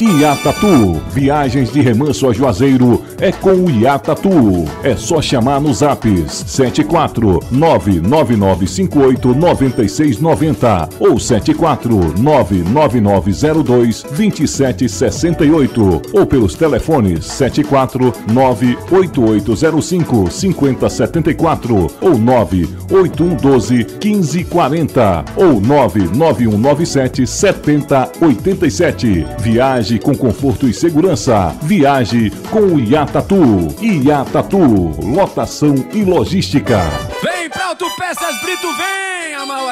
Iatatu, viagens de Remanso a Juazeiro é com o Iatatu. É só chamar nos zaps 74999589690 ou 74999022768 ou pelos telefones 74988055074 ou 981121540 ou 991977087. Viaje com conforto e segurança. Viaje com o Iatatu. Iatatu, lotação e logística. Vem pra Autopeças Brito, vem, Amauá.